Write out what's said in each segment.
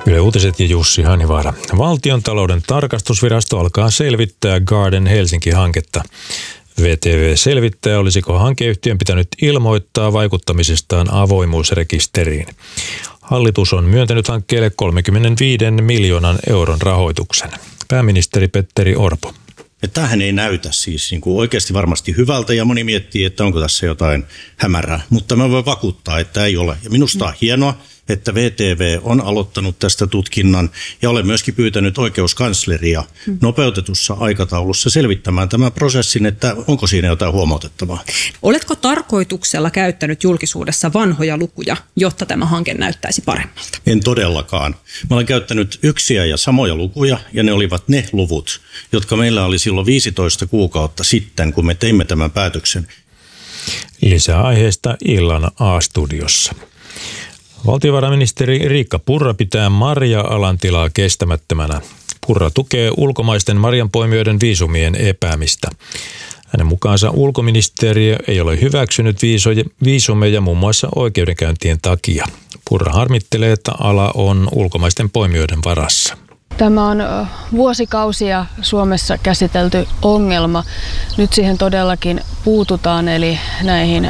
Yle Uutiset ja Jussi Hanivaara. Valtiontalouden tarkastusvirasto alkaa selvittää Garden Helsinki-hanketta. VTV selvittää, olisiko hankeyhtiön pitänyt ilmoittaa vaikuttamisestaan avoimuusrekisteriin. Hallitus on myöntänyt hankkeelle 35 miljoonan euron rahoituksen. Pääministeri Petteri Orpo. Tämähän ei näytä siis niin kuin oikeasti varmasti hyvältä ja moni miettii, että onko tässä jotain hämärää, mutta mä voin vakuuttaa, että ei ole. Ja minusta on hienoa, että VTV on aloittanut tästä tutkinnan ja olen myöskin pyytänyt oikeuskansleria nopeutetussa aikataulussa selvittämään tämän prosessin, että onko siinä jotain huomautettavaa. Oletko tarkoituksella käyttänyt julkisuudessa vanhoja lukuja, jotta tämä hanke näyttäisi paremmalta? En todellakaan. Mä olen käyttänyt yksiä ja samoja lukuja ja ne olivat ne luvut, jotka meillä oli silloin 15 kuukautta sitten, kun me teimme tämän päätöksen. Lisää aiheesta illan A-studiossa. Valtiovarainministeri Riikka Purra pitää marja-alan tilaa kestämättömänä. Purra tukee ulkomaisten marjanpoimijoiden viisumien epäämistä. Hänen mukaansa ulkoministeriö ei ole hyväksynyt viisumeja muun muassa oikeudenkäyntien takia. Purra harmittelee, että ala on ulkomaisten poimijoiden varassa. Tämä on vuosikausia Suomessa käsitelty ongelma. Nyt siihen todellakin puututaan, eli näihin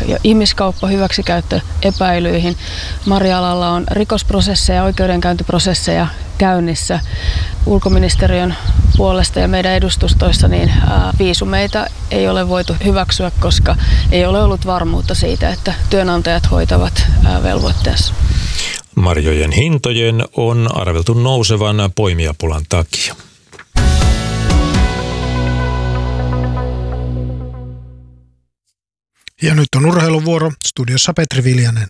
ihmiskauppa-hyväksikäyttöepäilyihin. Marja-alalla on rikosprosesseja ja oikeudenkäyntiprosesseja käynnissä ulkoministeriön puolesta ja meidän edustustoissa, niin viisumeita ei ole voitu hyväksyä, koska ei ole ollut varmuutta siitä, että työnantajat hoitavat velvoitteensa. Marjojen hintojen on arveltu nousevan poimijapulan takia. Ja nyt on urheiluvuoro. Studiossa Petri Viljanen.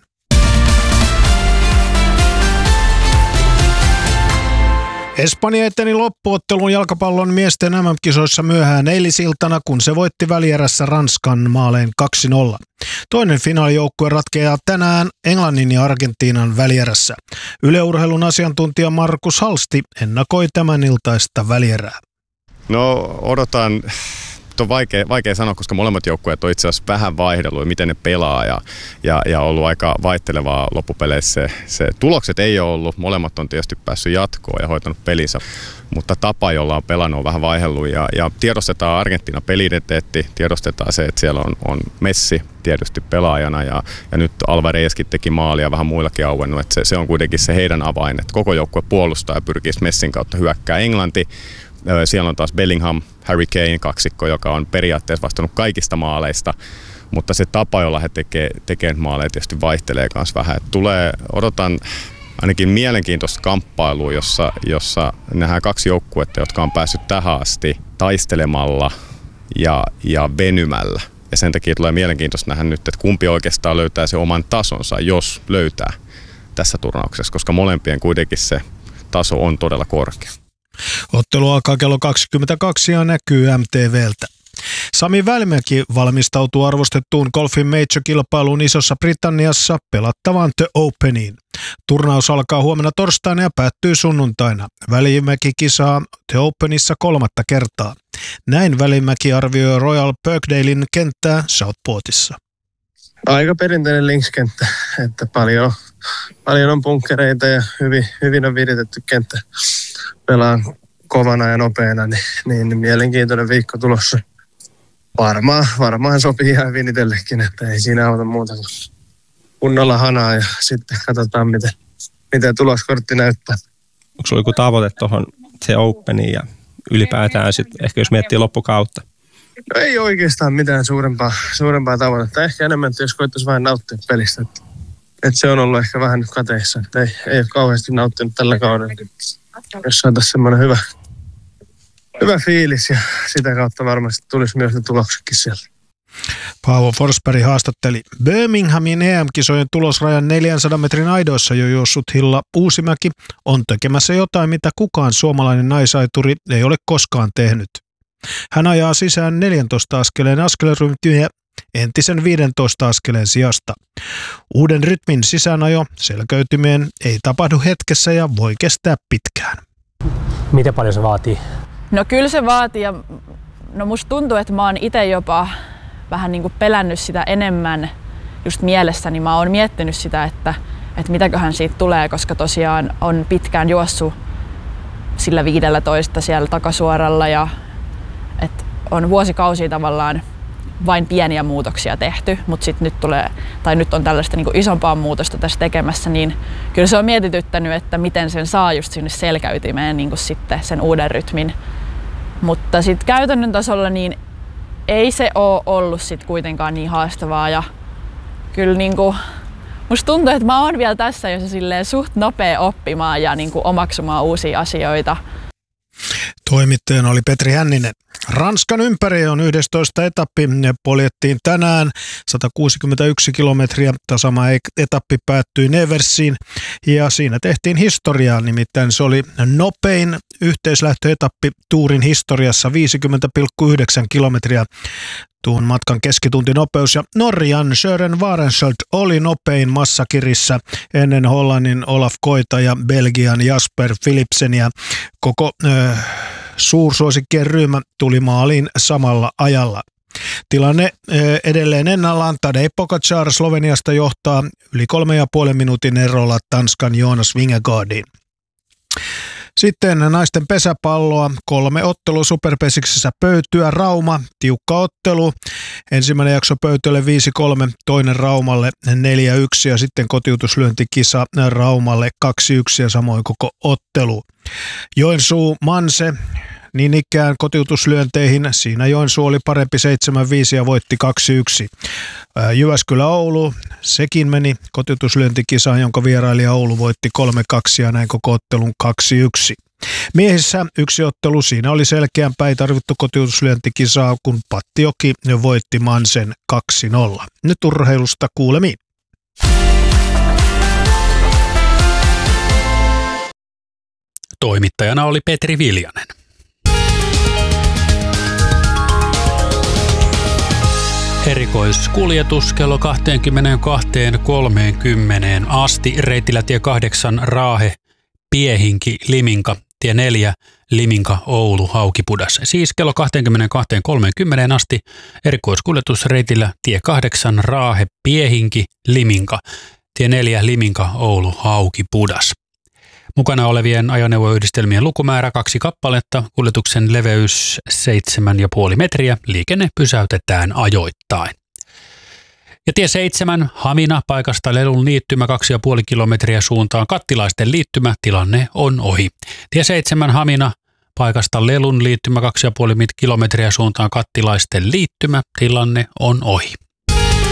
Espanja eteni loppuottelun jalkapallon miesten MM-kisoissa myöhään eilisiltana, kun se voitti välierässä Ranskan maalein 2-0. Toinen finaalijoukkue ratkeaa tänään Englannin ja Argentiinan välierässä. Yle Urheilun asiantuntija Markus Halsti ennakoi tämän iltaista välierää. No odotan. On vaikea sanoa, koska molemmat joukkueet on itse asiassa vähän vaihdellut, miten ne pelaa ja ollut aika vaihtelevaa loppupeleissä. Se tulokset ei ole ollut, molemmat on tietysti päässyt jatkoon ja hoitanut pelinsä, mutta tapa, jolla on pelannut, on vähän vaihdellut ja tiedostetaan Argentiinan peli-identiteetti, tiedostetaan se, että siellä on Messi tietysti pelaajana ja nyt Alvarezkin teki maalia vähän muillakin auennut, että se on kuitenkin se heidän avain, että koko joukkue puolustaa ja pyrkii Messin kautta hyökkää Englanti. Siellä on taas Bellingham, Harry Kane kaksikko, joka on periaatteessa vastannut kaikista maaleista, mutta se tapa, jolla he tekee maaleja, tietysti vaihtelee myös vähän. Odotan ainakin mielenkiintoista kamppailua, jossa nähdään kaksi joukkuetta, jotka on päässyt tähän asti taistelemalla ja venymällä. Ja sen takia tulee mielenkiintoista nähdä nyt, että kumpi oikeastaan löytää se oman tasonsa, jos löytää tässä turnauksessa, koska molempien kuitenkin se taso on todella korkea. Ottelu alkaa kello 22 ja näkyy MTVltä. Sami Välimäki valmistautuu arvostettuun golfin major-kilpailuun Isossa-Britanniassa pelattavaan The Openiin. Turnaus alkaa huomenna torstaina ja päättyy sunnuntaina. Välimäki kisaa The Openissa 3. kertaa. Näin Välimäki arvioi Royal Birkdalein kenttää Southportissa. Aika perinteinen linkskenttä, että paljon on bunkkereita ja hyvin on viritetty kenttä. Pelaan kovana ja nopeana, niin mielenkiintoinen viikko tulossa. Varmaan sopii ihan hyvin itsellekin, että ei siinä auta muuta kuin kunnolla hanaa ja sitten katsotaan, miten tuloskortti näyttää. Onko sulla joku tavoite tuohon se Openiin ja ylipäätään sitten ehkä jos miettii loppukautta? No ei oikeastaan mitään suurempaa tavoitetta. Ehkä enemmän, jos koittaisi vain nauttia pelistä. Että se on ollut ehkä vähän nyt kateissa, että ei ole kauheasti nauttinut tällä kaudella. Jos saataisiin semmoinen hyvä fiilis ja sitä kautta varmasti tulisi myös ne tuloksetkin sieltä. Paavo Forsberg haastatteli. Birminghamin EM-kisojen tulosrajan 400 metrin aidoissa jo juossut Hilla Uusimäki on tekemässä jotain, mitä kukaan suomalainen naisaituri ei ole koskaan tehnyt. Hän ajaa sisään 14 askeleen askelryhmiä entisen 15 askeleen sijasta. Uuden rytmin sisäänajo selkeytymeen ei tapahdu hetkessä ja voi kestää pitkään. Miten paljon se vaatii? No kyllä se vaatii ja musta tuntuu, että mä oon itse jopa vähän niin kuin pelännyt sitä enemmän just mielessäni. Mä oon miettinyt sitä, että että mitäköhän siitä tulee, koska tosiaan on pitkään juossut sillä 15 siellä takasuoralla ja että on vuosikausia tavallaan vain pieniä muutoksia tehty, mutta sitten nyt on tällaista niin kuin isompaa muutosta tässä tekemässä, niin kyllä se on mietityttänyt, että miten sen saa just sinne selkäytimeen niin kuin sitten sen uuden rytmin. Mutta sitten käytännön tasolla niin ei se ole ollut sit kuitenkaan niin haastavaa ja kyllä niin kuin, musta tuntuu, että mä oon vielä tässä jo silleen suht nopea oppimaan ja niin kuin omaksumaan uusia asioita. Toimittajana oli Petri Hänninen. Ranskan ympäri on 11 etappi. Ne poljettiin tänään 161 kilometriä. Tasama etappi päättyi Neversiin ja siinä tehtiin historiaa. Nimittäin se oli nopein yhteislähtöetappi Tourin historiassa 50,9 kilometriä. Tuon matkan keskituntinopeus ja Norjan Søren Varenskjold oli nopein massakirissä ennen Hollannin Olaf Koita ja Belgian Jasper Philipsenia. Koko suursuosikkien ryhmä tuli maaliin samalla ajalla. Tilanne edelleen ennallaan. Tadej Pogačar Sloveniasta johtaa yli 3,5 minuutin erolla Tanskan Jonas Vingegaardiin. Sitten naisten pesäpalloa, 3 ottelua Superpesiksessä Pöytyä, Rauma, tiukka ottelu. Ensimmäinen jakso Pöytölle 5-3, toinen Raumalle 4-1 ja sitten kotiutuslyöntikisa Raumalle 2-1 ja samoin koko ottelu. Joensuu Manse, niin ikään kotiutuslyönteihin. Siinä Joensuu oli parempi 7-5 ja voitti 2-1. Jyväskylä Oulu, sekin meni kotiutuslyöntikisaan, jonka vierailija Oulu voitti 3-2 ja näin koko ottelun 2-1. Miehissä yksi ottelu, siinä oli selkeämpää, ei tarvittu kotiutuslyöntikisaa, kun Pattioki voitti Mansen 2-0. Nyt urheilusta kuulemiin. Toimittajana oli Petri Viljanen. Erikoiskuljetus kello 22.30 asti reitillä tie 8 Raahe, Piehinki, Liminka, tie 4 Liminka, Oulu, Haukipudas. Siis kello 22.30 asti erikoiskuljetus reitillä tie 8 Raahe, Piehinki, Liminka, tie 4 Liminka, Oulu, Haukipudas. Mukana olevien ajoneuvoyhdistelmien lukumäärä 2 kappaletta, kuljetuksen leveys 7,5 metriä, liikenne pysäytetään ajoittain. Ja tie 7 Hamina paikasta Lelun liittymä 2,5 kilometriä suuntaan Kattilaisten liittymä, tilanne on ohi. Tie 7 Hamina paikasta Lelun liittymä 2,5 kilometriä suuntaan Kattilaisten liittymä, tilanne on ohi.